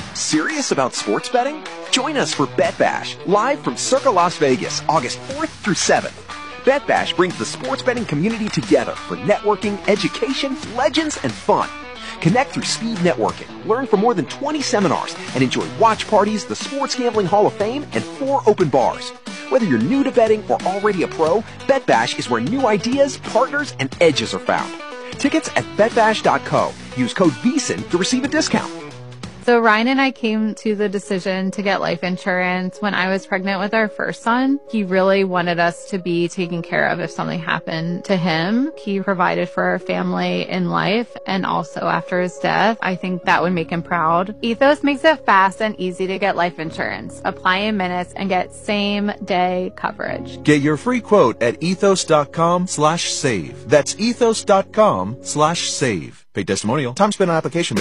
Serious about sports betting? Join us for Bet Bash, live from Circa Las Vegas, August 4th through 7th. Bet Bash brings the sports betting community together for networking, education, legends, and fun. Connect through speed networking, learn from more than 20 seminars, and enjoy watch parties, the Sports Gambling Hall of Fame, and 4 open bars. Whether you're new to betting or already a pro, Bet Bash is where new ideas, partners, and edges are found. Tickets at betbash.co. Use code VEASAN to receive a discount. So Ryan and I came to the decision to get life insurance when I was pregnant with our first son. He really wanted us to be taken care of if something happened to him. He provided for our family in life and also after his death. I think that would make him proud. Ethos makes it fast and easy to get life insurance. Apply in minutes and get same-day coverage. Get your free quote at ethos.com/save. That's ethos.com/save. Paid testimonial. Time spent on application.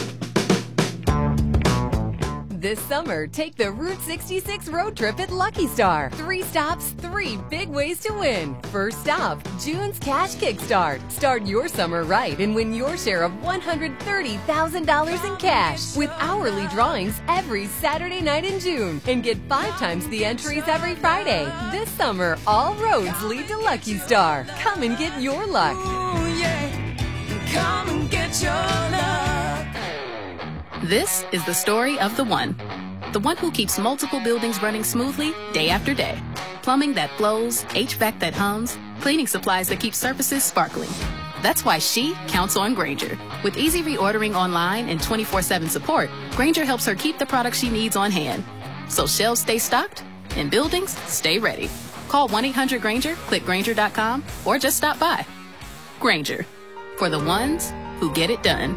This summer, take the Route 66 road trip at Lucky Star. 3 stops, 3 big ways to win. First stop, June's Cash Kickstart. Start your summer right and win your share of $130,000 in cash with hourly drawings every Saturday night in June. And get 5 times the entries every Friday. This summer, all roads lead to Lucky Star. Come and get your luck. Ooh, yeah. Come and get your luck. This is the story of the one who keeps multiple buildings running smoothly day after day. Plumbing that flows, HVAC that hums, cleaning supplies that keep surfaces sparkling. That's why she counts on Grainger. With easy reordering online and 24/7 support, Grainger helps her keep the products she needs on hand. So shelves stay stocked and buildings stay ready. Call 1-800-GRAINGER, click Grainger.com, or just stop by. Grainger, for the ones who get it done.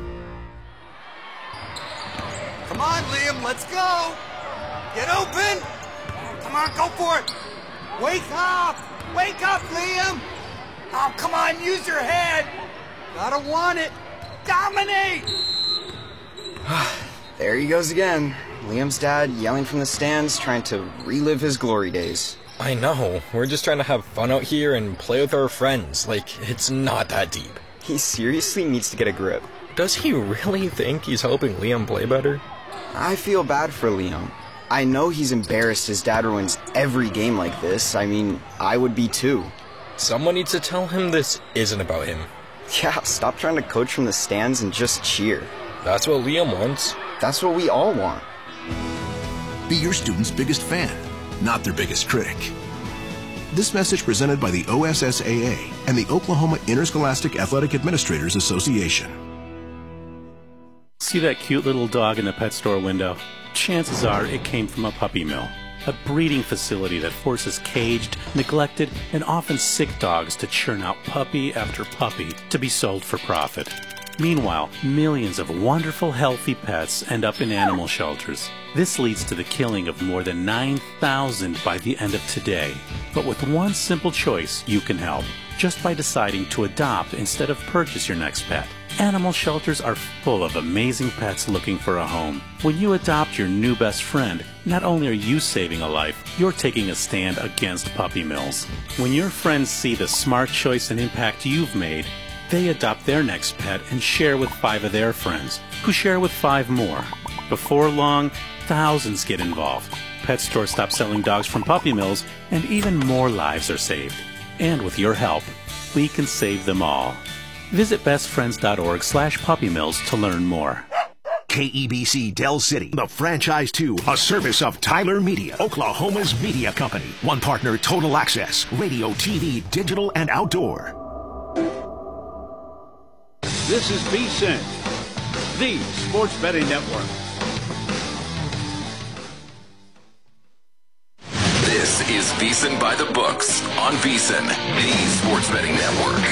Come on, Liam, let's go. Get open. Come on, go for it. Wake up. Wake up, Liam. Oh, come on, use your head. Gotta want it. Dominate. There he goes again. Liam's dad yelling from the stands, trying to relive his glory days. I know. We're just trying to have fun out here and play with our friends. Like, it's not that deep. He seriously needs to get a grip. Does he really think he's helping Liam play better? I feel bad for Liam. I know he's embarrassed his dad ruins every game like this. I mean, I would be too. Someone needs to tell him this isn't about him. Yeah, stop trying to coach from the stands and just cheer. That's what Liam wants. That's what we all want. Be your student's biggest fan, not their biggest critic. This message presented by the OSSAA and the Oklahoma Interscholastic Athletic Administrators Association. See that cute little dog in the pet store window? Chances are it came from a puppy mill, a breeding facility that forces caged, neglected, and often sick dogs to churn out puppy after puppy to be sold for profit. Meanwhile, millions of wonderful, healthy pets end up in animal shelters. This leads to the killing of more than 9,000 by the end of today. But with one simple choice, you can help, just by deciding to adopt instead of purchase your next pet. Animal shelters are full of amazing pets looking for a home. When you adopt your new best friend, not only are you saving a life, you're taking a stand against puppy mills. When your friends see the smart choice and impact you've made, they adopt their next pet and share with 5 of their friends, who share with 5 more. Before long, thousands get involved. Pet stores stop selling dogs from puppy mills, and even more lives are saved. And with your help, we can save them all. Visit bestfriends.org/puppymills to learn more. KEBC Del City, the Franchise 2, a service of Tyler Media, Oklahoma's media company. One partner, Total Access, radio, TV, digital, and outdoor. This is VSiN, the Sports Betting Network. This is VSiN by the Books on VSiN, the Sports Betting Network.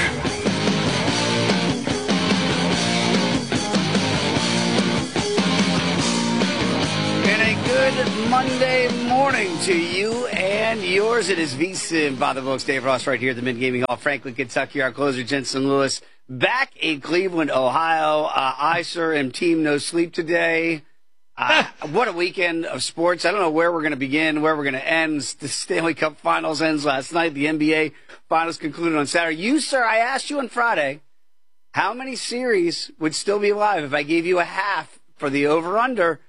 Good Monday morning to you and yours. It is VSiN by the Books. Dave Ross right here at the Mid Gaming Hall, Franklin, Kentucky. Our closer, Jensen Lewis, back in Cleveland, Ohio. I, sir, am team no sleep today. What a weekend of sports. I don't know where we're going to begin, where we're going to end. The Stanley Cup Finals ends last night. The NBA Finals concluded on Saturday. You, sir, I asked you on Friday, how many series would still be alive if I gave you a half for the over-under?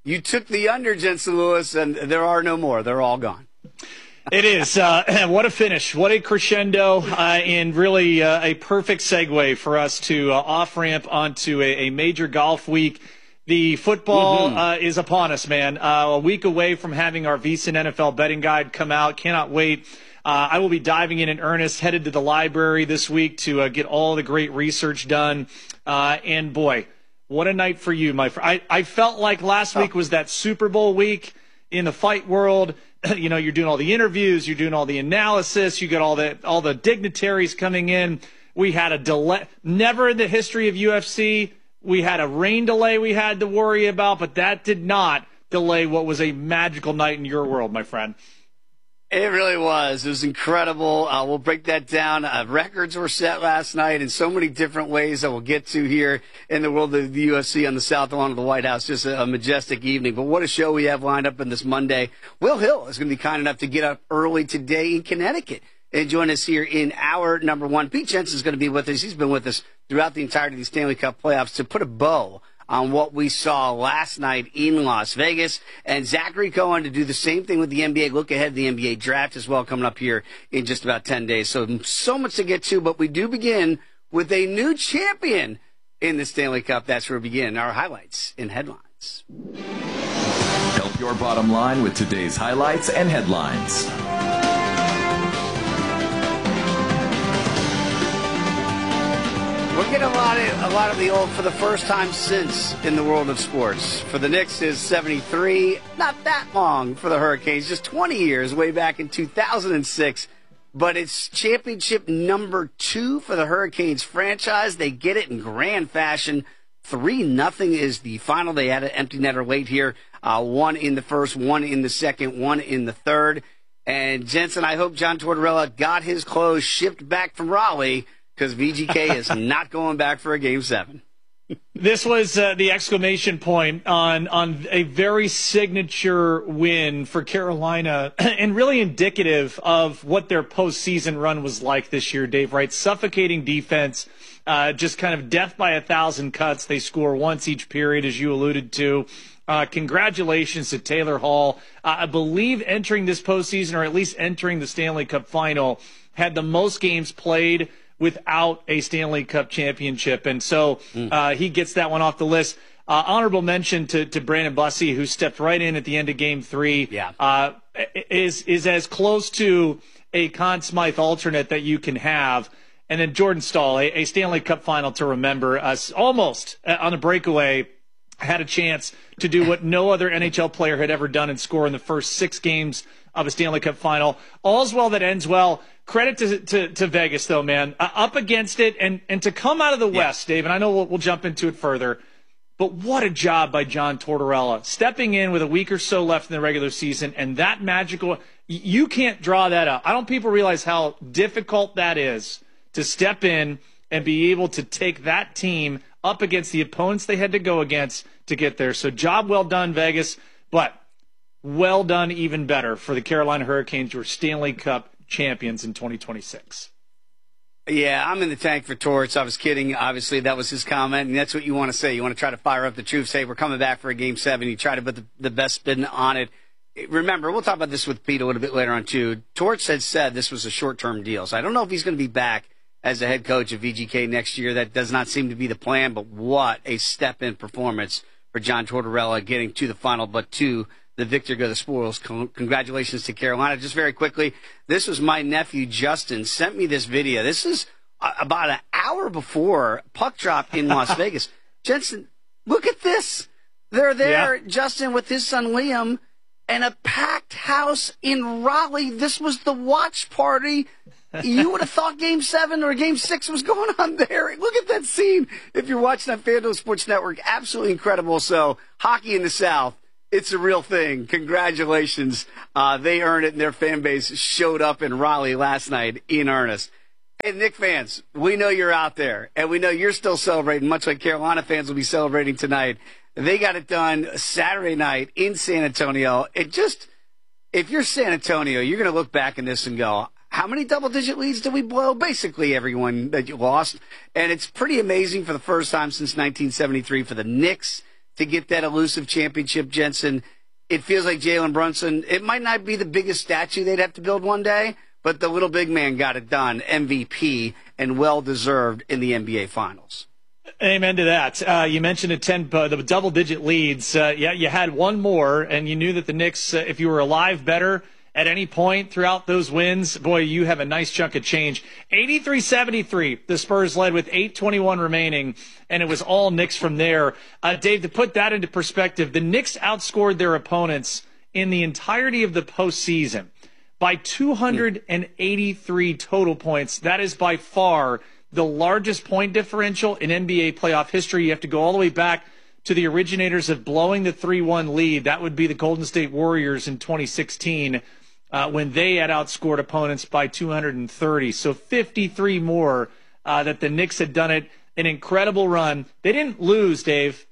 You took the under, Jensen Lewis, and there are no more. They're all gone. It is. What a finish. What a crescendo, and really a perfect segue for us to off-ramp onto a major golf week. The football is upon us, man. A week away from having our VSiN NFL betting guide come out. Cannot wait. I will be diving in earnest, headed to the library this week to get all the great research done. And, boy, what a night for you, my friend. I felt like last week was that Super Bowl week in the fight world. You know, you're doing all the interviews, you're doing all the analysis, you got all the dignitaries coming in. We had a delay. Never in the history of UFC, we had a rain delay we had to worry about, but that did not delay what was a magical night in your world, my friend. It really was. It was incredible. We'll break that down. Records were set last night in so many different ways that we'll get to here in the world of the UFC on the south lawn of the White House. Just a majestic evening. But what a show we have lined up in this Monday. Will Hill is going to be kind enough to get up early today in Connecticut and join us here in hour number one. Pete Jensen is going to be with us. He's been with us throughout the entirety of the Stanley Cup playoffs to put a bow on what we saw last night in Las Vegas. And Zachary Cohen to do the same thing with the NBA. Look ahead to the NBA draft as well coming up here in just about 10 days. So much to get to, but we do begin with a new champion in the Stanley Cup. That's where we begin our highlights and headlines. Help your bottom line with today's highlights and headlines. We're getting a lot of the old for the first time since in the world of sports. For the Knicks is 73, not that long for the Hurricanes, just 20 years, way back in 2006. But it's championship number 2 for the Hurricanes franchise. They get it in grand fashion. 3-0 is the final. They had an empty netter late here. 1 in the first, 1 in the second, 1 in the third. And Jensen, I hope John Tortorella got his clothes shipped back from Raleigh, because VGK is not going back for a Game 7. This was the exclamation point on a very signature win for Carolina and really indicative of what their postseason run was like this year, Dave, right? Suffocating defense, just kind of death by 1,000 cuts. They score once each period, as you alluded to. Congratulations to Taylor Hall. I believe entering this postseason, or at least entering the Stanley Cup final, had the most games played without a Stanley Cup championship. And so he gets that one off the list. Honorable mention to Brandon Bussey, who stepped right in at the end of Game 3. Yeah. Is as close to a Conn Smythe alternate that you can have. And then Jordan Staal, a Stanley Cup final to remember. Almost on a breakaway, had a chance to do what no other NHL player had ever done and score in the first 6 games of a Stanley Cup final. All's well that ends well. Credit to Vegas, though, man. Up against it, and to come out of the West, Dave, and I know we'll jump into it further, but what a job by John Tortorella. Stepping in with a week or so left in the regular season, and that magical – you can't draw that up. I don't think people realize how difficult that is to step in and be able to take that team up against the opponents they had to go against to get there. So job well done, Vegas, but well done even better for the Carolina Hurricanes, who are Stanley Cup champions in 2026. Yeah, I'm in the tank for Torts. I was kidding. Obviously, that was his comment, and that's what you want to say. You want to try to fire up the troops, say, we're coming back for a Game 7. You try to put the best spin on it. Remember, we'll talk about this with Pete a little bit later on, too. Torts had said this was a short-term deal, so I don't know if he's going to be back as the head coach of VGK next year. That does not seem to be the plan, but what a step-in performance for John Tortorella, getting to the final, but to the victor go the spoils. Congratulations to Carolina. Just very quickly, this was my nephew Justin sent me this video. This is about an hour before puck drop in Las Vegas. Jensen, look at this. They're there, Justin, with his son Liam, and a packed house in Raleigh. This was the watch party. You would have thought Game 7 or Game 6 was going on there. Look at that scene. If you're watching on FanDuel Sports Network, absolutely incredible. So, hockey in the South, it's a real thing. Congratulations. They earned it, and their fan base showed up in Raleigh last night in earnest. Hey, Knick fans, we know you're out there, and we know you're still celebrating, much like Carolina fans will be celebrating tonight. They got it done Saturday night in San Antonio. If you're San Antonio, you're going to look back in this and go, how many double-digit leads did we blow? Basically everyone that you lost. And it's pretty amazing for the first time since 1973 for the Knicks to get that elusive championship, Jensen. It feels like Jalen Brunson, it might not be the biggest statue they'd have to build one day, but the little big man got it done, MVP, and well-deserved in the NBA Finals. Amen to that. You mentioned the double-digit leads. Yeah, you had one more, and you knew that the Knicks, if you were alive better at any point throughout those wins, boy, you have a nice chunk of change. 83-73, the Spurs led with 8:21 remaining, and it was all Knicks from there. Dave, to put that into perspective, the Knicks outscored their opponents in the entirety of the postseason by 283 total points. That is by far the largest point differential in NBA playoff history. You have to go all the way back to the originators of blowing the 3-1 lead. That would be the Golden State Warriors in 2016 when they had outscored opponents by 230. So 53 more that the Knicks had done it. An incredible run. They didn't lose, Dave,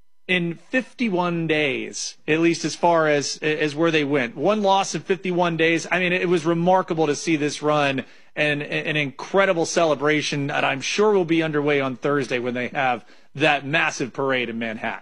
in 51 days, at least as far as where they went. One loss in 51 days. I mean, it was remarkable to see this run and an incredible celebration that I'm sure will be underway on Thursday when they have that massive parade in Manhattan.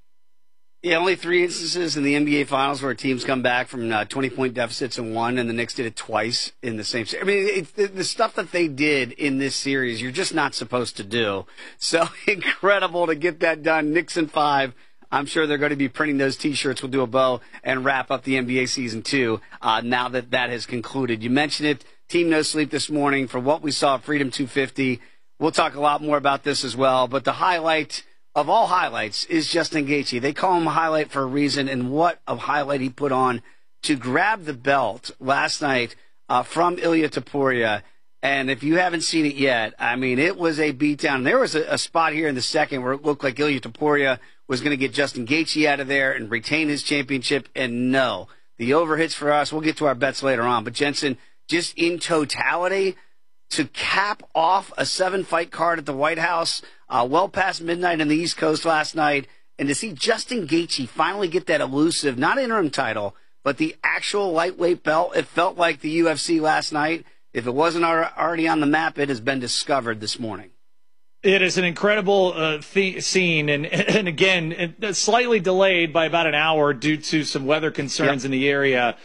Yeah, only 3 instances in the NBA Finals where teams come back from 20-point deficits and won, and the Knicks did it twice in the same series. I mean, the stuff that they did in this series, you're just not supposed to do. So incredible to get that done. Knicks in 5. I'm sure they're going to be printing those T-shirts. We'll do a bow and wrap up the NBA season 2 now that that has concluded. You mentioned it. Team No Sleep this morning for what we saw at Freedom 250. We'll talk a lot more about this as well. But the highlight of all highlights is Justin Gaethje. They call him a highlight for a reason, and what a highlight he put on to grab the belt last night from Ilia Topuria. And if you haven't seen it yet, I mean, it was a beatdown. There was a spot here in the second where it looked like Ilia Topuria was going to get Justin Gaethje out of there and retain his championship, and no. The overhits for us, we'll get to our bets later on. But Jensen, just in totality, to cap off a 7-fight card at the White House, well past midnight on the East Coast last night, and to see Justin Gaethje finally get that elusive, not interim title, but the actual lightweight belt, it felt like the UFC last night. If it wasn't already on the map, it has been discovered this morning. It is an incredible scene, and again, slightly delayed by about an hour due to some weather concerns in the area.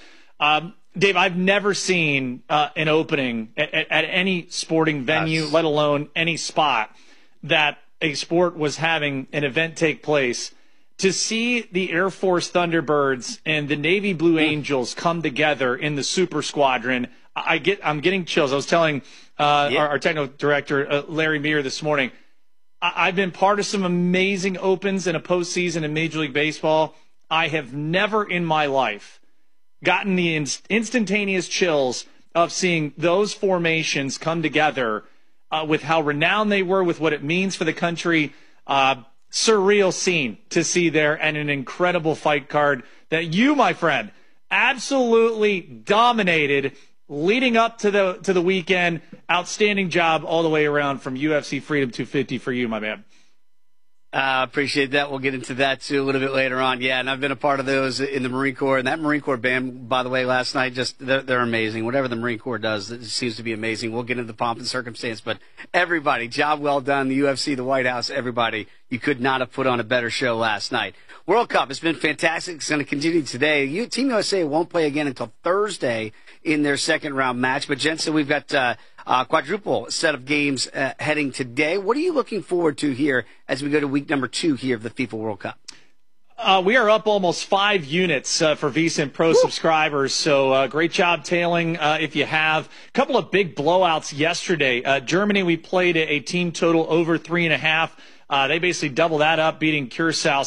Dave, I've never seen an opening at any sporting venue, let alone any spot, that a sport was having an event take place. To see the Air Force Thunderbirds and the Navy Blue Angels come together in the Super Squadron, I'm getting chills. I was telling our technical director, Larry Meir, this morning, I've been part of some amazing opens in a postseason in Major League Baseball. I have never in my life gotten the instantaneous chills of seeing those formations come together with how renowned they were, with what it means for the country. Surreal scene to see there, and an incredible fight card that you, my friend, absolutely dominated leading up to the weekend. Outstanding job all the way around from UFC Freedom 250 for you, my man. Appreciate that. We'll get into that too a little bit later on. Yeah, and I've been a part of those in the Marine Corps. And that Marine Corps band, by the way, last night, they're amazing. Whatever the Marine Corps does, it seems to be amazing. We'll get into the pomp and circumstance. But everybody, job well done. The UFC, the White House, everybody. You could not have put on a better show last night. World Cup, it's been fantastic. It's going to continue today. Team USA won't play again until Thursday in their second round match. But Jensen, we've got a quadruple set of games heading today. What are you looking forward to here as we go to week number 2 here of the FIFA World Cup? We are up almost 5 units for VSiN Pro subscribers, so great job tailing if you have. A couple of big blowouts yesterday. Germany, we played a team total over 3.5. They basically doubled that up, beating Curacao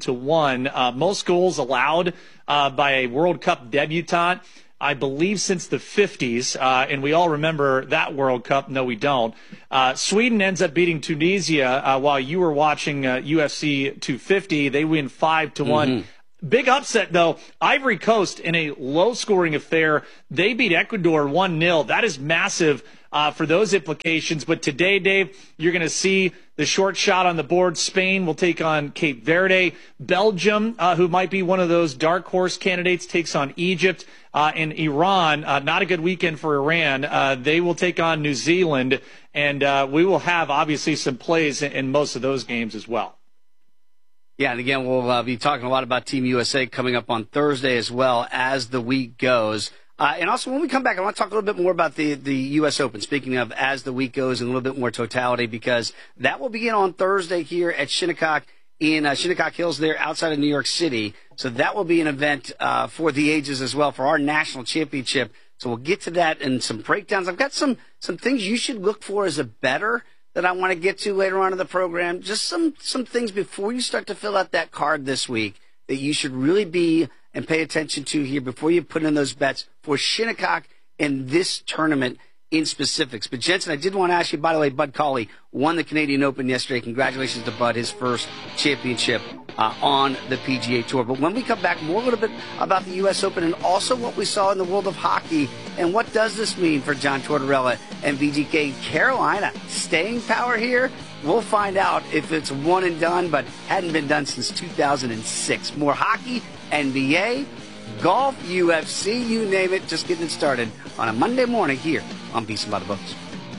7-1. Most goals allowed by a World Cup debutant, I believe, since the 50s, and we all remember that World Cup. No, we don't. Sweden ends up beating Tunisia while you were watching UFC 250. They win 5-1. Big upset, though. Ivory Coast, in a low-scoring affair, they beat Ecuador 1-0. That is massive for those implications. But today, Dave, you're going to see the short shot on the board. Spain will take on Cape Verde. Belgium, who might be one of those dark horse candidates, takes on Egypt. And Iran, not a good weekend for Iran. They will take on New Zealand. And we will have, obviously, some plays in most of those games as well. Yeah, and again, we'll be talking a lot about Team USA coming up on Thursday as well as the week goes. And also, when we come back, I want to talk a little bit more about the U.S. Open, speaking of as the week goes and a little bit more totality, because that will begin on Thursday here at Shinnecock in Shinnecock Hills there outside of New York City. So that will be an event for the ages as well for our national championship. So we'll get to that and some breakdowns. I've got some things you should look for as a bettor that I want to get to later on in the program. Just some things before you start to fill out that card this week that you should really be and pay attention to here before you put in those bets for Shinnecock in this tournament in specifics. But Jensen, I did want to ask you, by the way, Bud Cauley won the Canadian Open yesterday. Congratulations to Bud, his first championship on the PGA Tour. But when we come back, more a little bit about the U.S. Open and also what we saw in the world of hockey and what does this mean for John Tortorella and VGK Carolina. Staying power here? We'll find out if it's one and done, but hadn't been done since 2006. More hockey, NBA, golf, UFC, you name it, just getting it started on a Monday morning here on VSiN by the Books.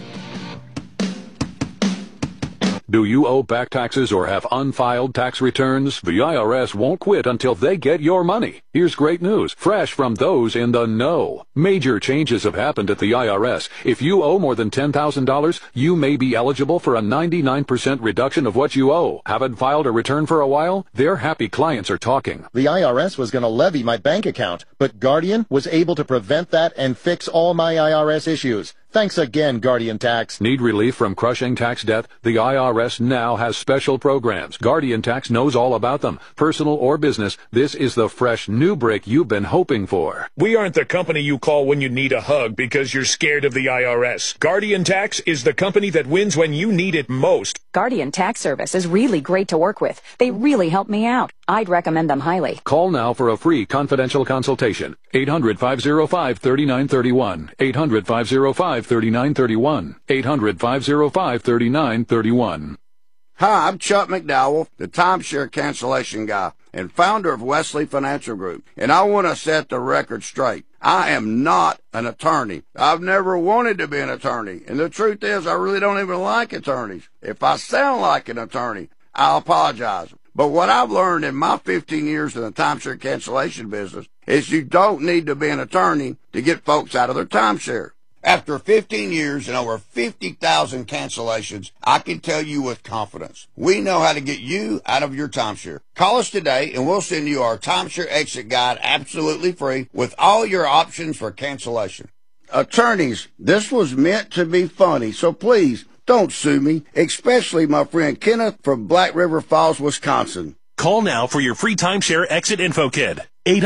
Do you owe back taxes or have unfiled tax returns? The IRS won't quit until they get your money. Here's great news, fresh from those in the know. Major changes have happened at the IRS. If you owe more than $10,000, you may be eligible for a 99% reduction of what you owe. Haven't filed a return for a while? Their happy clients are talking. The IRS was going to levy my bank account, but Guardian was able to prevent that and fix all my IRS issues. Thanks again, Guardian Tax. Need relief from crushing tax debt? The IRS now has special programs. Guardian Tax knows all about them. Personal or business, this is the fresh new break you've been hoping for. We aren't the company you call when you need a hug because you're scared of the IRS. Guardian Tax is the company that wins when you need it most. Guardian Tax Service is really great to work with. They really help me out. I'd recommend them highly. Call now for a free confidential consultation. 800-505-3931. 800-505-3931. 800-505-3931. Hi, I'm Chuck McDowell, the timeshare cancellation guy and founder of Wesley Financial Group, and I want to set the record straight. I am not an attorney. I've never wanted to be an attorney, and the truth is I really don't even like attorneys. If I sound like an attorney, I'll apologize. But what I've learned in my 15 years in the timeshare cancellation business is you don't need to be an attorney to get folks out of their timeshare. After 15 years and over 50,000 cancellations, I can tell you with confidence, we know how to get you out of your timeshare. Call us today and we'll send you our timeshare exit guide absolutely free with all your options for cancellation. Attorneys, this was meant to be funny, so please don't sue me, especially my friend Kenneth from Black River Falls, Wisconsin. Call now for your free timeshare exit info kit.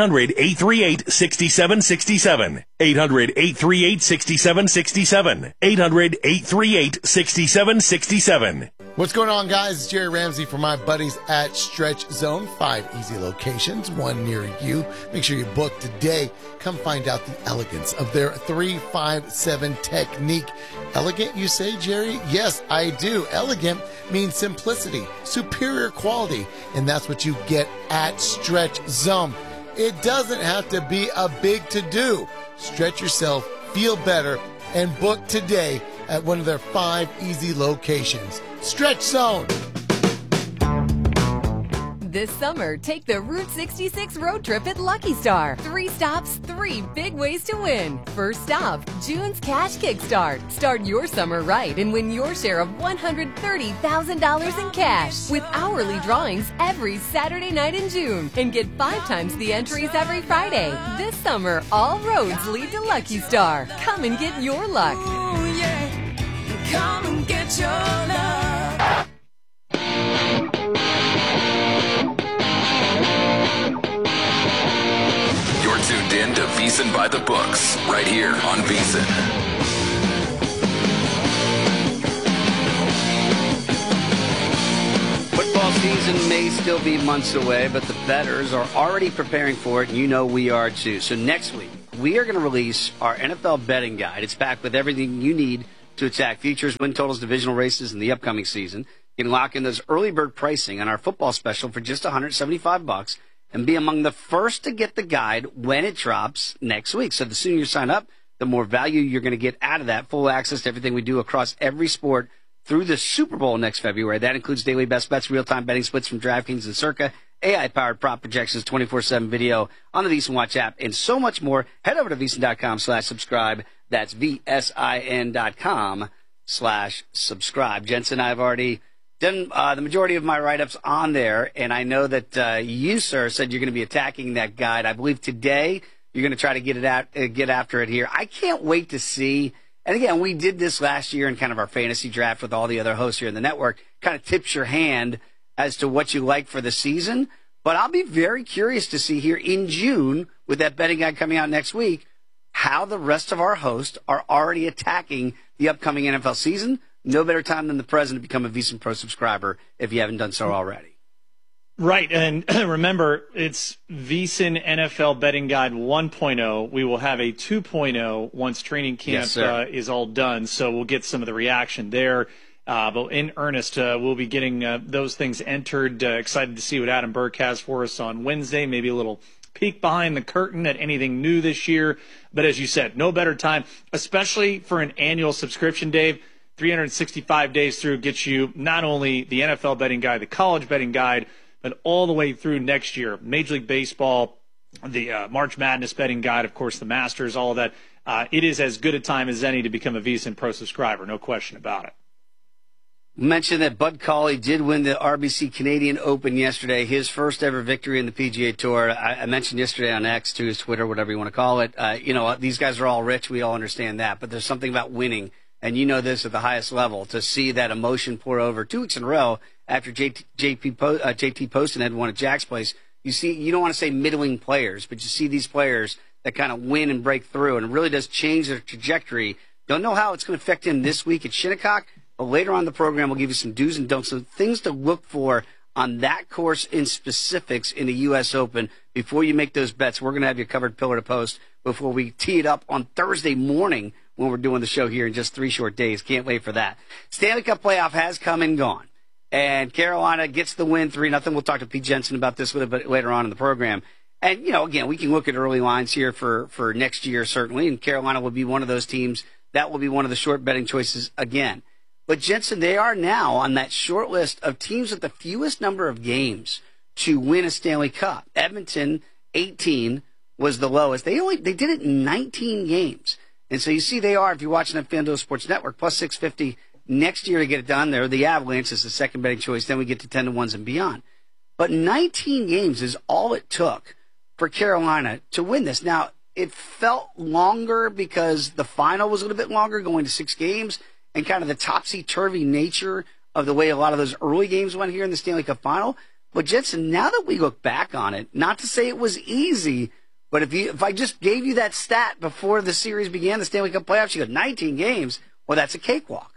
800-838-6767. 800-838-6767. 800-838-6767. What's going on, guys? It's Jerry Ramsey from my buddies at Stretch Zone. 5 easy locations, one near you. Make sure you book today. Come find out the elegance of their 3-5-7 technique. Elegant, you say, Jerry? Yes, I do. Elegant means simplicity, superior quality, and that's what you get at Stretch Zone. It doesn't have to be a big to-do. Stretch yourself, feel better, and book today at one of their 5 easy locations. Stretch Zone. This summer, take the Route 66 road trip at Lucky Star. 3 stops, 3 big ways to win. First stop, June's Cash Kickstart. Start your summer right and win your share of $130,000 in cash with hourly drawings every Saturday night in June. And get 5 times the entries every Friday. This summer, all roads lead to Lucky Star. Come and get your luck. Ooh, yeah. Come and get your luck. Tuned in to VSiN by the Books, right here on VSiN. Football season may still be months away, but the bettors are already preparing for it, and you know we are too. So next week, we are going to release our NFL betting guide. It's packed with everything you need to attack futures, win totals, divisional races in the upcoming season. You can lock in those early bird pricing on our football special for just $175. And be among the first to get the guide when it drops next week. So the sooner you sign up, the more value you're going to get out of that. Full access to everything we do across every sport through the Super Bowl next February. That includes daily best bets, real-time betting splits from DraftKings and Circa, AI-powered prop projections, 24/7 video on the VSiN Watch app, and so much more. Head over to VSiN.com/subscribe. That's VSIN.com/subscribe. Jensen and I have already done the majority of my write-ups on there, and I know that you, sir, said you're going to be attacking that guide. I believe today you're going to try to get after it here. I can't wait to see. And again, we did this last year in kind of our fantasy draft with all the other hosts here in the network. Kind of tips your hand as to what you like for the season. But I'll be very curious to see here in June, with that betting guide coming out next week, how the rest of our hosts are already attacking the upcoming NFL season. No better time than the present to become a VSiN Pro subscriber if you haven't done so already. Right, and remember, it's VSiN NFL Betting Guide 1.0. We will have a 2.0 once training camp is all done, so we'll get some of the reaction there. But in earnest, we'll be getting those things entered. Excited to see what Adam Burke has for us on Wednesday, maybe a little peek behind the curtain at anything new this year. But as you said, no better time, especially for an annual subscription, Dave. 365 days through gets you not only the NFL Betting Guide, the College Betting Guide, but all the way through next year. Major League Baseball, the March Madness Betting Guide, of course, the Masters, all of that. It is as good a time as any to become a VSiN Pro subscriber, no question about it. Mention that Bud Cauley did win the RBC Canadian Open yesterday, his first ever victory in the PGA Tour. I mentioned yesterday on X, to his Twitter, whatever you want to call it. These guys are all rich. We all understand that. But there's something about winning, and you know this at the highest level, to see that emotion pour over 2 weeks in a row after JT Poston had won at Jack's Place. You don't want to say middling players, but you see these players that kind of win and break through, and it really does change their trajectory. Don't know how it's going to affect him this week at Shinnecock, but later on in the program, we'll give you some do's and don'ts, so things to look for on that course in specifics in the U.S. Open before you make those bets. We're going to have you covered pillar to post before we tee it up on Thursday morning when we're doing the show here in just 3 short days. Can't wait for that. Stanley Cup playoff has come and gone, and Carolina gets the win 3-0. We'll talk to Pete Jensen about this a little bit later on in the program. And, again, we can look at early lines here for next year, certainly, and Carolina will be one of those teams. That will be one of the short betting choices again. But, Jensen, they are now on that short list of teams with the fewest number of games to win a Stanley Cup. Edmonton, 18, was the lowest. They did it in 19 games. And so you see they are, if you're watching at FanDuel Sports Network, plus 650 next year to get it done. There, the Avalanche is the second betting choice. Then we get to 10-1s and beyond. But 19 games is all it took for Carolina to win this. Now, it felt longer because the final was a little bit longer, going to 6 games, and kind of the topsy-turvy nature of the way a lot of those early games went here in the Stanley Cup final. But, Jensen, now that we look back on it, not to say it was easy, but if I just gave you that stat before the series began, the Stanley Cup playoffs, you go 19 games, well, that's a cakewalk.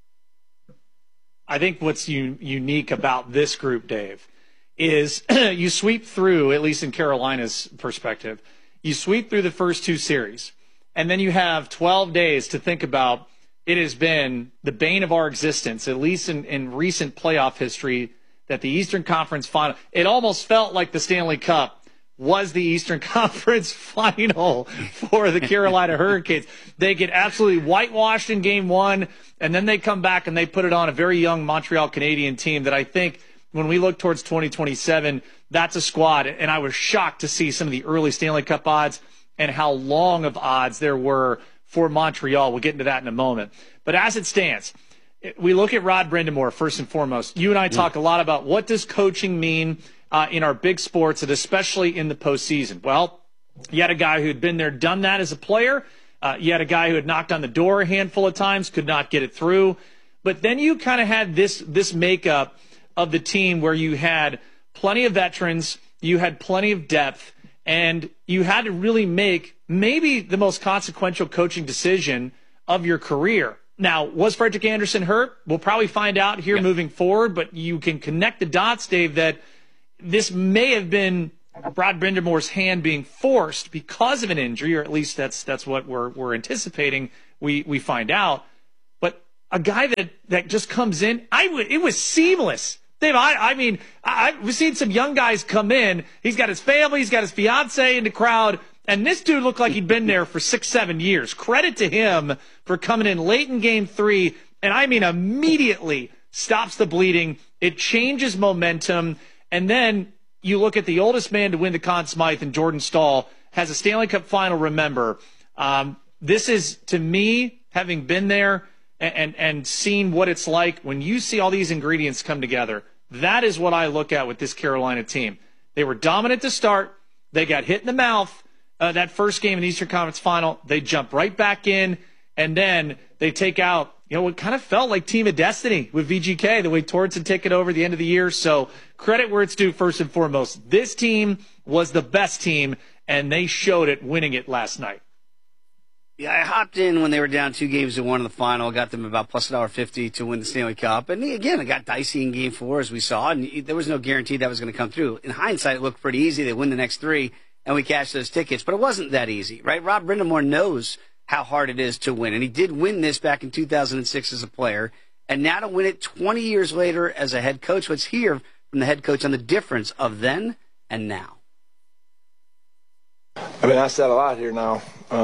I think what's unique about this group, Dave, is you sweep through, at least in Carolina's perspective, you sweep through the first 2 series, and then you have 12 days to think about. It has been the bane of our existence, at least in recent playoff history, that the Eastern Conference final, it almost felt like the Stanley Cup was the Eastern Conference final for the Carolina Hurricanes. They get absolutely whitewashed in game 1, and then they come back and they put it on a very young Montreal Canadian team that I think when we look towards 2027, that's a squad. And I was shocked to see some of the early Stanley Cup odds and how long of odds there were for Montreal. We'll get into that in a moment. But as it stands, we look at Rod Brind'Amour first and foremost. You and I talk a lot about what does coaching mean in our big sports, and especially in the postseason. Well, you had a guy who had been there, done that as a player. You had a guy who had knocked on the door a handful of times, could not get it through. But then you kind of had this makeup of the team where you had plenty of veterans, you had plenty of depth, and you had to really make maybe the most consequential coaching decision of your career. Now, was Frederik Andersen hurt? We'll probably find out here moving forward, but you can connect the dots, Dave, that this may have been Rod Brind'Amour's hand being forced because of an injury, or at least that's what we're anticipating. We find out. But a guy that just comes in, it was seamless. Dave, we've seen some young guys come in. He's got his family, he's got his fiance in the crowd, and this dude looked like he'd been there for 6-7 years. Credit to him for coming in late in game 3 and I mean immediately, stops the bleeding. It changes momentum. And then you look at the oldest man to win the Conn Smythe, and Jordan Staal has a Stanley Cup final. Remember, this is, to me, having been there and seen what it's like when you see all these ingredients come together, that is what I look at with this Carolina team. They were dominant to start. They got hit in the mouth that first game in the Eastern Conference Final. They jump right back in, and then they take out, what kind of felt like Team of Destiny with VGK, the way Torts had taken over at the end of the year. So credit where it's due, first and foremost. This team was the best team, and they showed it winning it last night. Yeah, I hopped in when they were down 2-1 in the final, got them about plus $1.50 to win the Stanley Cup. And again, it got dicey in Game 4, as we saw, and there was no guarantee that was going to come through. In hindsight, it looked pretty easy. They win the next 3, and we cashed those tickets. But it wasn't that easy, right? Rob Brind'Amour knows how hard it is to win, and he did win this back in 2006 as a player. And now to win it 20 years later as a head coach, let's hear from the head coach on the difference of then and now. I mean, I said a lot here now.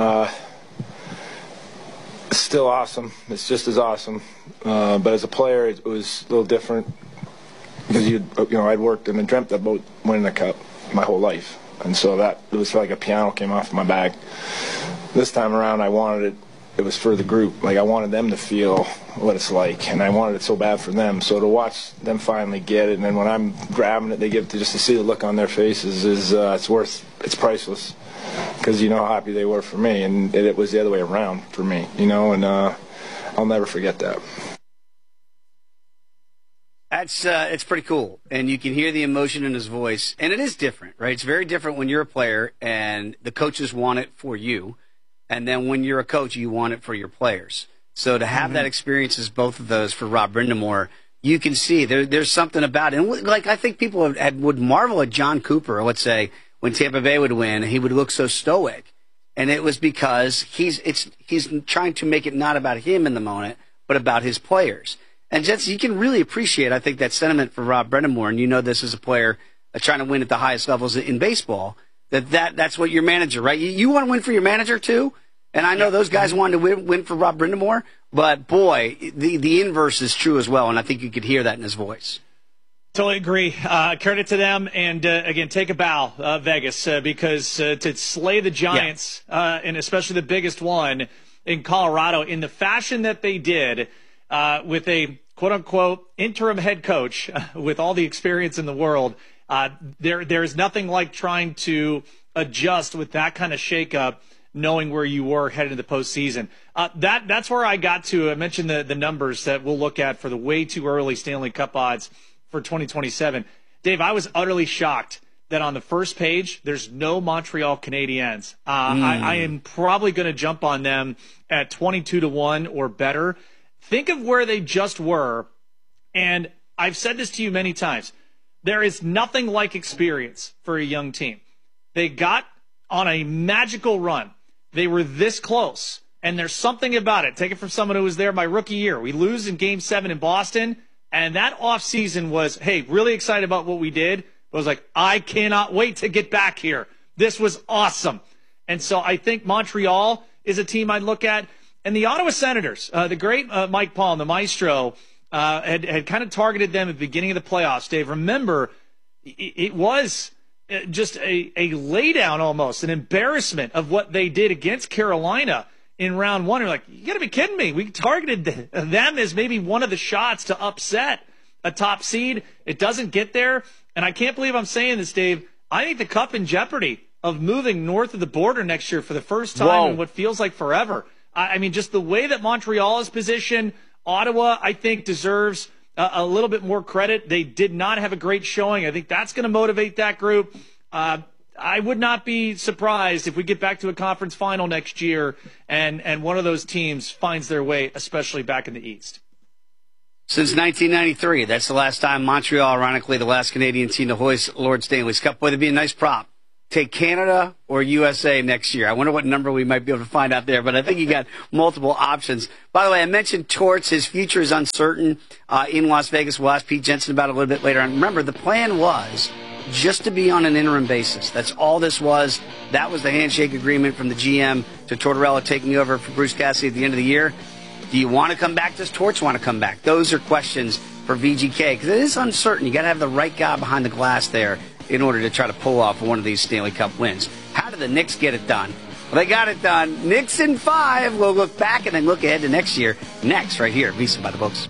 It's still awesome. It's just as awesome. But as a player, it was a little different because I'd worked and dreamt about winning a cup my whole life, and so that it was like a piano came off my back. This time around, I wanted it. It was for the group. Like I wanted them to feel what it's like, and I wanted it so bad for them. So to watch them finally get it, and then when I'm grabbing it, they give it just to see the look on their faces is it's priceless. Because you know how happy they were for me, and it was the other way around for me, and I'll never forget that. It's pretty cool, and you can hear the emotion in his voice, and it is different, right? It's very different when you're a player and the coaches want it for you, and then when you're a coach, you want it for your players. So to have that experience as both of those for Rob Brind'Amour, you can see there's something about it. And like I think people would marvel at John Cooper, let's say, when Tampa Bay would win, he would look so stoic. And it was because he's trying to make it not about him in the moment, but about his players. And Jets, you can really appreciate, I think, that sentiment for Rob Brind'Amour, and you know this as a player trying to win at the highest levels in baseball, that's what your manager, right? You want to win for your manager too? And I know those guys wanted to win for Rob Brind'Amour, but boy, the inverse is true as well, and I think you could hear that in his voice. Totally agree. Credit to them, and again, take a bow, Vegas, because to slay the Giants, and especially the biggest one in Colorado, in the fashion that they did, with a quote-unquote interim head coach with all the experience in the world, there is nothing like trying to adjust with that kind of shakeup, knowing where you were headed into the postseason. That's where I got to. I mentioned the numbers that we'll look at for the way too early Stanley Cup odds for 2027. Dave, I was utterly shocked that on the first page, there's no Montreal Canadiens. I am probably going to jump on them at 22-1 or better. Think of where they just were, and I've said this to you many times. There is nothing like experience for a young team. They got on a magical run. They were this close, and there's something about it. Take it from someone who was there my rookie year. We lose in Game 7 in Boston, and that offseason was, hey, really excited about what we did. But I was like, I cannot wait to get back here. This was awesome. And so I think Montreal is a team I'd look at. And the Ottawa Senators, the great Mike Palm, the maestro, had kind of targeted them at the beginning of the playoffs. Dave, remember, it was just a laydown almost, an embarrassment of what they did against Carolina in round one. You're like, you got to be kidding me. We targeted them as maybe one of the shots to upset a top seed. It doesn't get there. And I can't believe I'm saying this, Dave. I think the Cup in jeopardy of moving north of the border next year for the first time in what feels like forever. I mean, just the way that Montreal is positioned, Ottawa, I think, deserves a little bit more credit. They did not have a great showing. I think that's going to motivate that group. I would not be surprised if we get back to a conference final next year and one of those teams finds their way, especially back in the East. Since 1993, that's the last time Montreal, ironically, the last Canadian team to hoist Lord Stanley's Cup. Boy, that'd be a nice prop. Take Canada or USA next year. I wonder what number we might be able to find out there, but I think you got multiple options. By the way, I mentioned Torts. His future is uncertain in Las Vegas. We'll ask Pete Jensen about it a little bit later. And remember, the plan was just to be on an interim basis. That's all this was. That was the handshake agreement from the GM to Tortorella taking over for Bruce Cassidy at the end of the year. Do you want to come back? Does Torch want to come back? Those are questions for VGK because it is uncertain. You got to have the right guy behind the glass there in order to try to pull off one of these Stanley Cup wins. How did the Knicks get it done? Well, they got it done. Knicks in 5. We'll look back and then look ahead to next year. Next, right here, VSiN by the Books.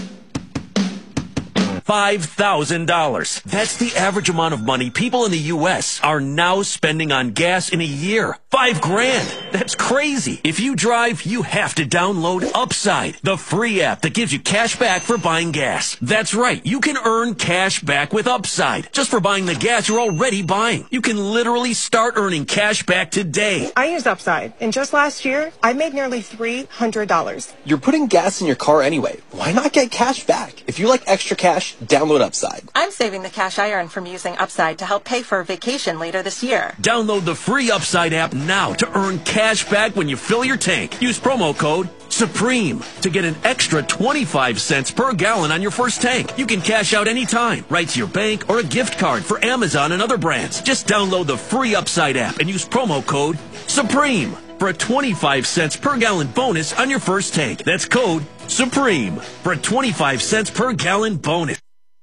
$5,000. That's the average amount of money people in the U.S. are now spending on gas in a year. $5,000. That's crazy. If you drive, you have to download Upside, the free app that gives you cash back for buying gas. That's right. You can earn cash back with Upside just for buying the gas you're already buying. You can literally start earning cash back today. I use Upside, and just last year, I made nearly $300. You're putting gas in your car anyway. Why not get cash back? If you like extra cash, download Upside. I'm saving the cash I earn from using Upside to help pay for a vacation later this year. Download the free Upside app now to earn cash back when you fill your tank. Use promo code SUPREME to get an extra 25 cents per gallon on your first tank. You can cash out anytime, right to your bank or a gift card for Amazon and other brands. Just download the free Upside app and use promo code SUPREME for a 25 cents per gallon bonus on your first tank. That's code SUPREME for a 25 cents per gallon bonus.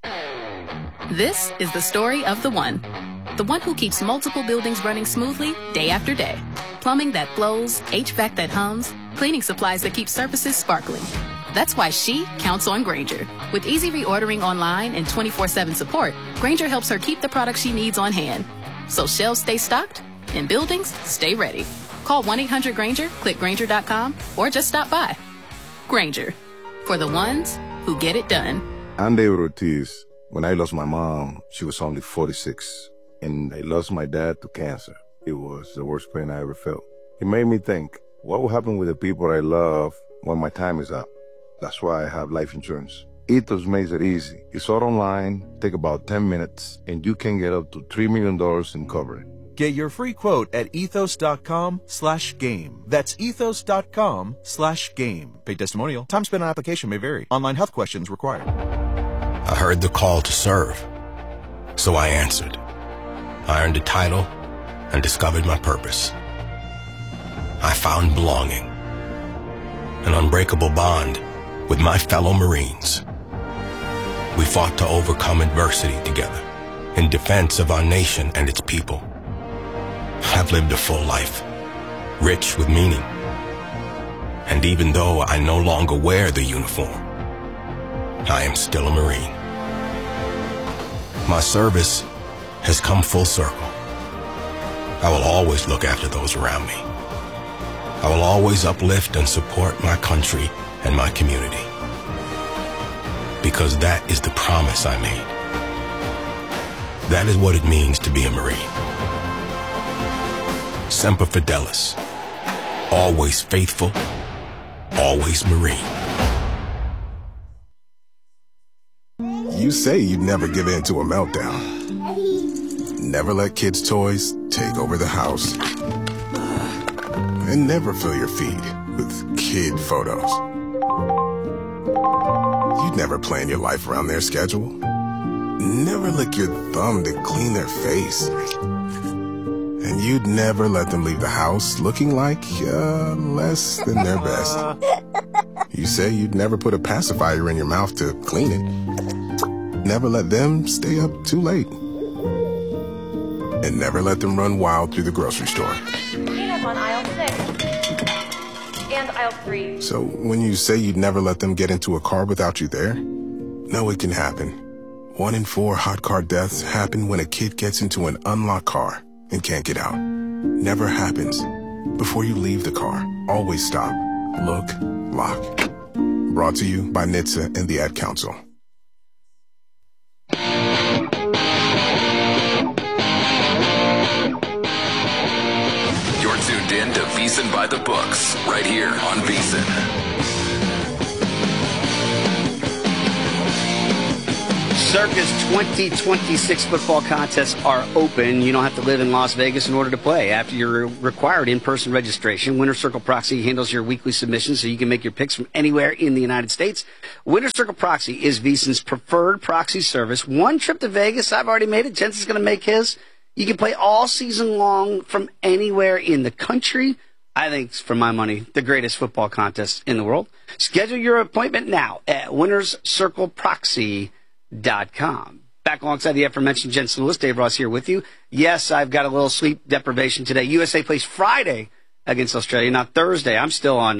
This is the story of the one who keeps multiple buildings running smoothly day after day. Plumbing that flows, HVAC that hums, cleaning supplies that keep surfaces sparkling. That's why she counts on Grainger. With easy reordering online and 24/7 support, Grainger helps her keep the products she needs on hand. So shelves stay stocked and buildings stay ready. Call 1-800-GRAINGER, click Grainger.com, or just stop by. Grainger, for the ones who get it done. I'm David Ortiz. When I lost my mom, she was only 46, and I lost my dad to cancer. It was the worst pain I ever felt. It made me think, what will happen with the people I love when my time is up? That's why I have life insurance. Ethos makes it easy. It's all online, take about 10 minutes, and you can get up to $3 million in coverage. Get your free quote at ethos.com/game. That's ethos.com/game. Paid testimonial. Time spent on application may vary. Online health questions required. I heard the call to serve, so I answered. I earned a title and discovered my purpose. I found belonging, an unbreakable bond with my fellow Marines. We fought to overcome adversity together in defense of our nation and its people. I've lived a full life, rich with meaning. And even though I no longer wear the uniform, I am still a Marine. My service has come full circle. I will always look after those around me. I will always uplift and support my country and my community. Because that is the promise I made. That is what it means to be a Marine. Semper Fidelis. Always faithful. Always Marine. You say you'd never give in to a meltdown. Never let kids' toys take over the house. And never fill your feed with kid photos. You'd never plan your life around their schedule. Never lick your thumb to clean their face. And you'd never let them leave the house looking like less than their best. You say you'd never put a pacifier in your mouth to clean it. Never let them stay up too late. And never let them run wild through the grocery store. Peanuts on aisle 6 and aisle 3. So when you say you'd never let them get into a car without you there, no, it can happen. 1 in 4 hot car deaths happen when a kid gets into an unlocked car and can't get out. Never happens. Before you leave the car, always stop, look, lock. Brought to you by NHTSA and the Ad Council. You're tuned in to VSiN by the Books, right here on VSiN. Circa's 2026 football contests are open. You don't have to live in Las Vegas in order to play. After your required in-person registration, Winner Circle Proxy handles your weekly submissions so you can make your picks from anywhere in the United States. Winner Circle Proxy is VSiN's preferred proxy service. One trip to Vegas, I've already made it. Jensen's going to make his. You can play all season long from anywhere in the country I think, for my money, the greatest football contest in the world. Schedule your appointment now at winnerscircleproxy.com. Back alongside the aforementioned Jensen Lewis, Dave Ross here with you. Yes, I've got a little sleep deprivation today. USA plays Friday against Australia, not Thursday. I'm still on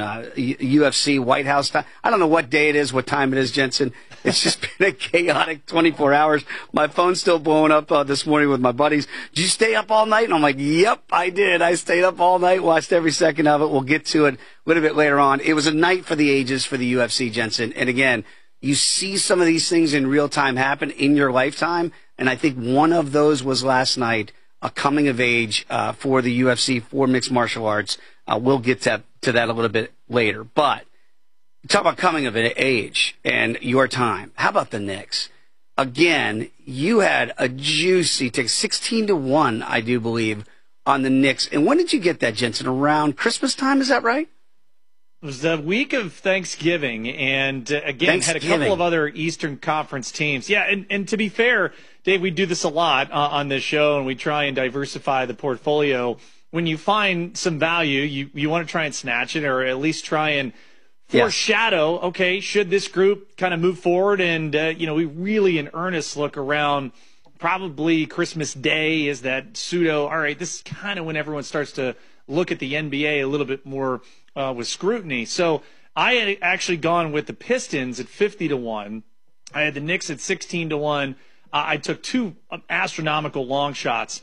UFC White House time. I don't know what day it is, what time it is, Jensen. It's just been a chaotic 24 hours. My phone's still blowing up this morning with my buddies. Did you stay up all night? And I'm like, yep, I did. I stayed up all night, watched every second of it. We'll get to it a little bit later on. It was a night for the ages for the UFC, Jensen. And again, you see some of these things in real time happen in your lifetime. And I think one of those was last night, a coming of age for the UFC, for mixed martial arts. We'll get to that a little bit later. But talk about coming of age and your time. How about the Knicks? Again, you had a juicy take, 16-1, I do believe, on the Knicks. And when did you get that, Jensen? Around Christmas time, is that right? It was the week of Thanksgiving, and again, had a couple of other Eastern Conference teams. Yeah, and to be fair, Dave, we do this a lot on this show, and we try and diversify the portfolio. When you find some value, you want to try and snatch it, or at least try and foreshadow, okay, should this group kind of move forward? And, we really in earnest look around probably Christmas Day is that pseudo, all right, this is kind of when everyone starts to look at the NBA a little bit more with scrutiny. So I had actually gone with the Pistons at 50-1. I had the Knicks at 16-1. I took two astronomical long shots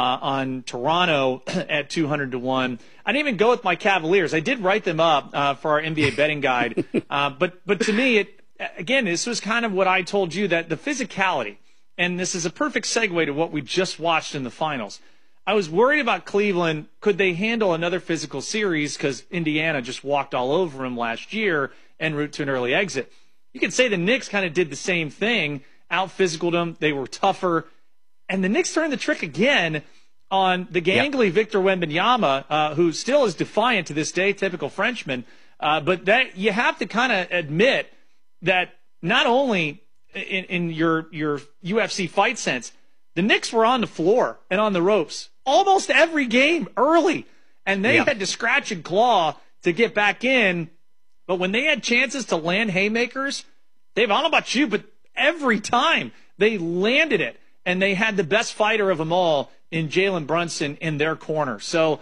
on Toronto at 200-1. I didn't even go with my Cavaliers. I did write them up for our NBA betting guide. But to me, again, this was kind of what I told you, that the physicality, and this is a perfect segue to what we just watched in the finals. I was worried about Cleveland. Could they handle another physical series? Because Indiana just walked all over them last year en route to an early exit. You could say the Knicks kind of did the same thing, out-physicaled them. They were tougher. And the Knicks turned the trick again on the gangly Victor Wembanyama, who still is defiant to this day, typical Frenchman. But that you have to kind of admit that not only in your UFC fight sense, the Knicks were on the floor and on the ropes almost every game early, and they had to scratch and claw to get back in. But when they had chances to land haymakers, Dave, I don't know about you, but every time they landed it, and they had the best fighter of them all in Jalen Brunson in their corner. So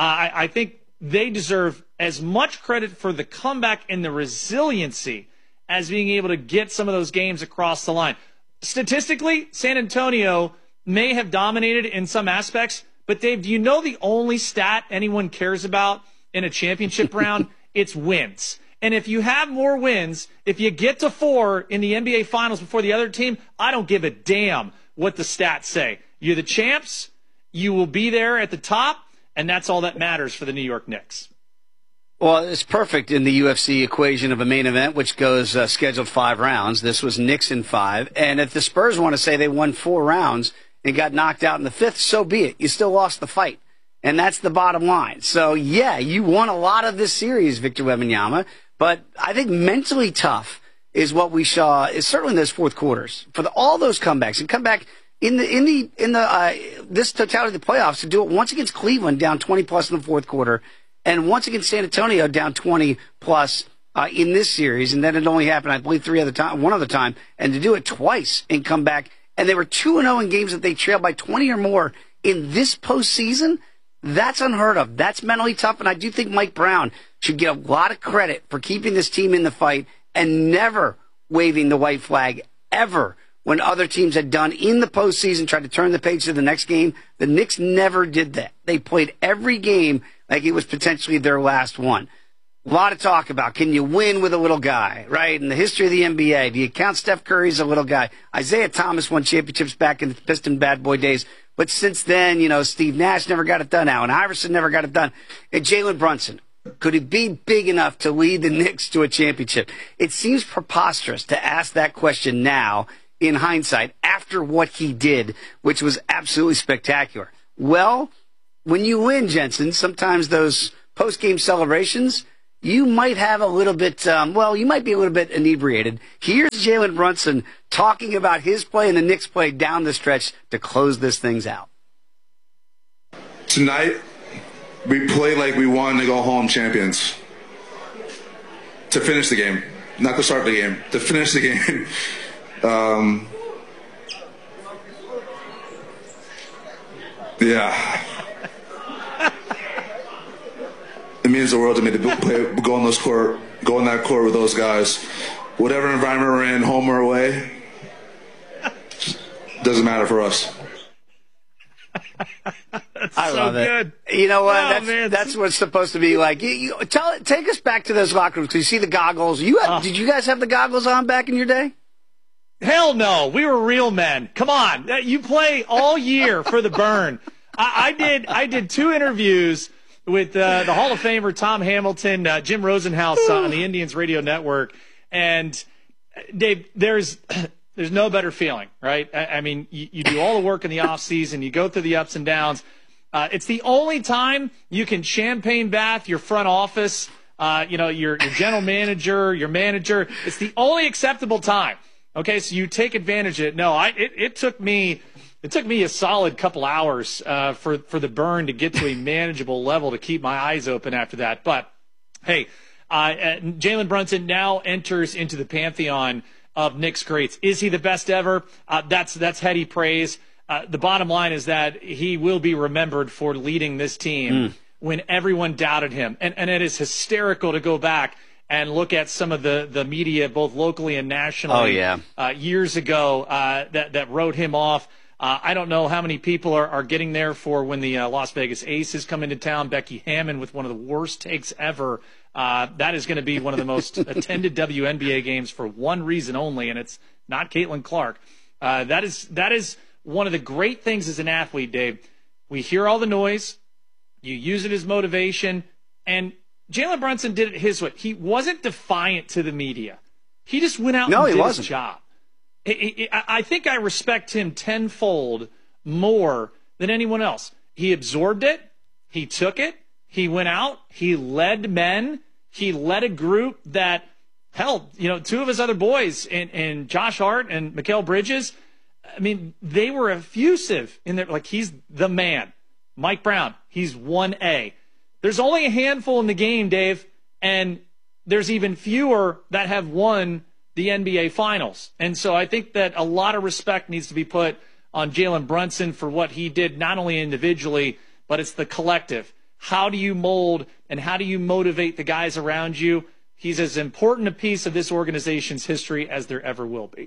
I think they deserve as much credit for the comeback and the resiliency as being able to get some of those games across the line. Statistically, San Antonio may have dominated in some aspects, but Dave, do you know the only stat anyone cares about in a championship round? It's wins. And if you have more wins, if you get to 4 in the NBA Finals before the other team, I don't give a damn what the stats say. You're the champs, you will be there at the top, and that's all that matters for the New York Knicks. Well, it's perfect in the UFC equation of a main event, which goes scheduled 5 rounds. This was Knicks in 5. And if the Spurs want to say they won 4 rounds and got knocked out in the 5th, so be it. You still lost the fight. And that's the bottom line. So, yeah, you won a lot of this series, Victor Wembanyama. But I think mentally tough is what we saw, is certainly in those fourth quarters. For all those comebacks, and come back in this totality of the playoffs, to do it once against Cleveland down 20+ in the fourth quarter, and once against San Antonio down 20+ in this series. And then it only happened, I believe, one other time. And to do it twice and come back, and they were 2-0 in games that they trailed by 20 or more in this postseason. That's unheard of. That's mentally tough, and I do think Mike Brown should get a lot of credit for keeping this team in the fight and never waving the white flag ever when other teams had done in the postseason, tried to turn the page to the next game. The Knicks never did that. They played every game like it was potentially their last one. A lot of talk about, can you win with a little guy, right? In the history of the NBA, do you count Steph Curry as a little guy? Isaiah Thomas won championships back in the Piston bad boy days. But since then, Steve Nash never got it done. Allen Iverson never got it done. And Jalen Brunson, could he be big enough to lead the Knicks to a championship? It seems preposterous to ask that question now in hindsight after what he did, which was absolutely spectacular. Well, when you win, Jensen, sometimes those post-game celebrations, you might have a little bit, you might be a little bit inebriated. Here's Jalen Brunson talking about his play and the Knicks play down the stretch to close this things out. Tonight, we played like we wanted to go home champions. To finish the game, not to start the game, to finish the game. Yeah. It means the world to me to go on that court with those guys. Whatever environment we're in, home or away, doesn't matter for us. I love it. You know what? That's what it's supposed to be like. Take us back to those locker rooms. Because you see the goggles. Did you guys have the goggles on back in your day? Hell no. We were real men. Come on. You play all year for the burn. I did 2 interviews with the Hall of Famer Tom Hamilton, Jim Rosenhaus on the Indians radio network. And Dave, there's no better feeling, right? I mean, you do all the work in the off season, you go through the ups and downs. It's the only time you can champagne bath your front office, your general manager, your manager. It's the only acceptable time. Okay, so you take advantage of it. No, it took me a solid couple hours for the burn to get to a manageable level to keep my eyes open after that. But hey, Jalen Brunson now enters into the pantheon of Knicks greats. Is he the best ever? That's heady praise. The bottom line is that he will be remembered for leading this team when everyone doubted him. And it is hysterical to go back and look at some of the media, both locally and nationally, years ago that wrote him off. I don't know how many people are getting there for when the Las Vegas Aces come into town. Becky Hammon with one of the worst takes ever. That is going to be one of the most attended WNBA games for one reason only, and it's not Caitlin Clark. That is one of the great things as an athlete, Dave. We hear all the noise. You use it as motivation. And Jalen Brunson did it his way. He wasn't defiant to the media. He just went out and did his job. I think I respect him tenfold more than anyone else. He absorbed it. He took it. He went out. He led men. He led a group that, hell, 2 of his other boys, and Josh Hart and Mikal Bridges, I mean, they were effusive in their, like, he's the man. Mike Brown, he's 1A. There's only a handful in the game, Dave, and there's even fewer that have won the NBA Finals. And so I think that a lot of respect needs to be put on Jalen Brunson for what he did, not only individually, but it's the collective. How do you mold and how do you motivate the guys around you? He's as important a piece of this organization's history as there ever will be.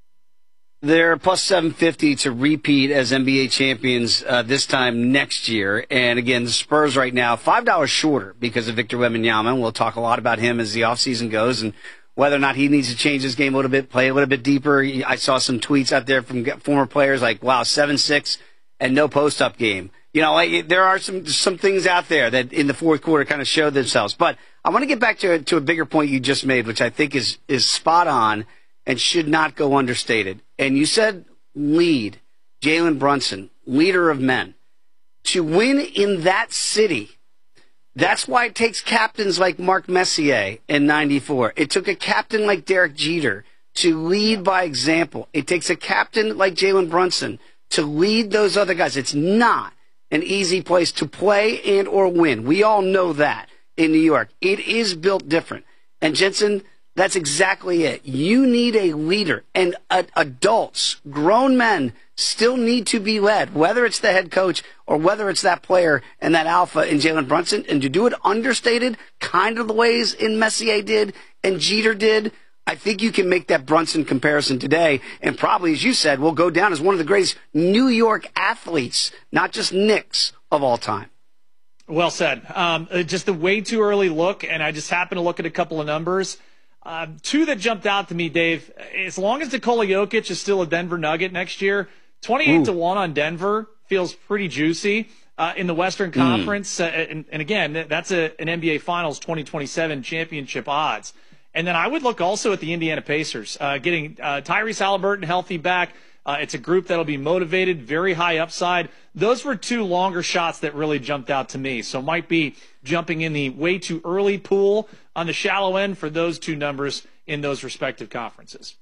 They're plus 750 to repeat as NBA champions this time next year. And again, the Spurs right now, $5 shorter because of Victor Wembanyama. We'll talk a lot about him as the offseason goes and whether or not he needs to change his game a little bit, play a little bit deeper. I saw some tweets out there from former players like, wow, 7-6 and no post-up game. There are some things out there that in the fourth quarter kind of showed themselves. But I want to get back to a bigger point you just made, which I think is spot on and should not go understated. And you said lead, Jalen Brunson, leader of men. To win in that city, that's why it takes captains like Mark Messier in 94. It took a captain like Derek Jeter to lead by example. It takes a captain like Jalen Brunson to lead those other guys. It's not an easy place to play and or win. We all know that in New York. It is built different. And Jensen, that's exactly it. You need a leader. And adults, grown men, still need to be led, whether it's the head coach or whether it's that player and that alpha in Jalen Brunson. And to do it understated, kind of the ways in Messier did and Jeter did, I think you can make that Brunson comparison today. And probably, as you said, will go down as one of the greatest New York athletes, not just Knicks, of all time. Well said. Just a way too early look, and I just happened to look at a couple of numbers. 2 that jumped out to me, Dave. As long as Nikola Jokic is still a Denver Nugget next year, 28-1 on Denver feels pretty juicy in the Western Conference. And again, that's an NBA Finals 2027 championship odds. And then I would look also at the Indiana Pacers, getting Tyrese Halliburton healthy back. It's a group that'll be motivated, very high upside. Those were 2 longer shots that really jumped out to me. So might be jumping in the way too early pool on the shallow end for those 2 numbers in those respective conferences.